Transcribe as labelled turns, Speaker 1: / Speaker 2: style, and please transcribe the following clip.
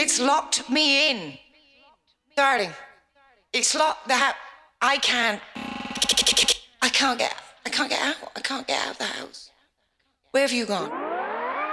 Speaker 1: It's locked me in. Darling, it's locked the house. I can't get out. I can't get out of the house. Where have you gone?